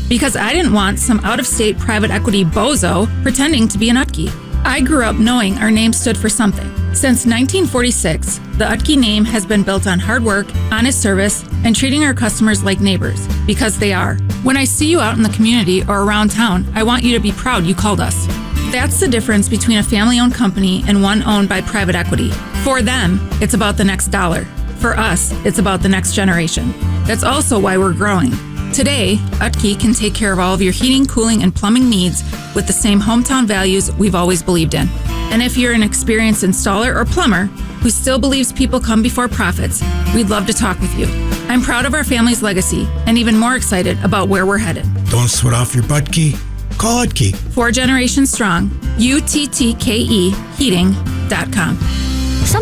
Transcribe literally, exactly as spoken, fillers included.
because I didn't want some out-of-state private equity bozo pretending to be an Utke. I grew up knowing our name stood for something. Since nineteen forty-six, the Utke name has been built on hard work, honest service, and treating our customers like neighbors, because they are. When I see you out in the community or around town, I want you to be proud you called us. That's the difference between a family-owned company and one owned by private equity. For them, it's about the next dollar. For us, it's about the next generation. That's also why we're growing. Today, Utke can take care of all of your heating, cooling, and plumbing needs with the same hometown values we've always believed in. And if you're an experienced installer or plumber who still believes people come before profits, we'd love to talk with you. I'm proud of our family's legacy and even more excited about where we're headed. Don't sweat off your butt key. Call Utke. Four generations strong. U T T K E heating dot com.